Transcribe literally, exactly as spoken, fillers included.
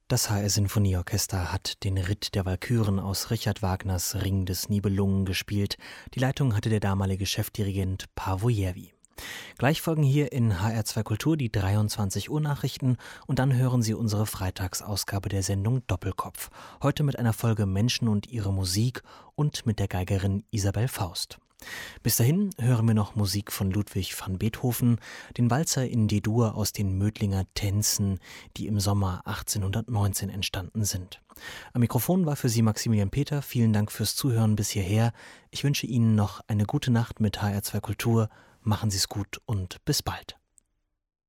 Das H R Sinfonieorchester hat den Ritt der Walküren aus Richard Wagners Ring des Nibelungen gespielt. Die Leitung hatte der damalige Chefdirigent Paavo Järvi. Gleich folgen hier in H R zwei Kultur die dreiundzwanzig Uhr Nachrichten und dann hören Sie unsere Freitagsausgabe der Sendung Doppelkopf. Heute mit einer Folge Menschen und ihre Musik und mit der Geigerin Isabell Faust. Bis dahin hören wir noch Musik von Ludwig van Beethoven, den Walzer in D-Dur aus den Mödlinger Tänzen, die im Sommer achtzehnhundertneunzehn entstanden sind. Am Mikrofon war für Sie Maximilian Peter. Vielen Dank fürs Zuhören bis hierher. Ich wünsche Ihnen noch eine gute Nacht mit H R zwei Kultur. Machen Sie es gut und bis bald.